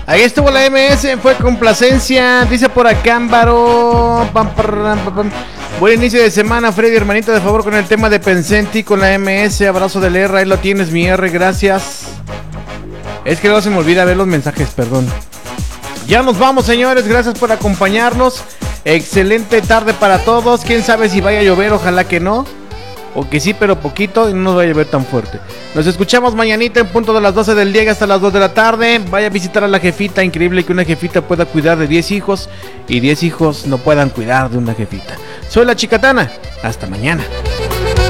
Ahí estuvo la MS, fue complacencia. Dice por acá Ámbaro. Buen inicio de semana, Freddy, hermanito, de favor con el tema de Pensé en ti con la MS. Abrazo del R, ahí lo tienes, mi R, gracias. Es que luego se me olvida ver los mensajes, perdón. Ya nos vamos, señores, gracias por acompañarnos. Excelente tarde para todos. Quién sabe si vaya a llover, ojalá que no. O que sí, pero poquito y no nos va a llover tan fuerte. Nos escuchamos mañanita en punto de las 12 del día hasta las 2 de la tarde. Vaya a visitar a la jefita. Increíble que una jefita pueda cuidar de 10 hijos y 10 hijos no puedan cuidar de una jefita. Soy la Chicatana. Hasta mañana.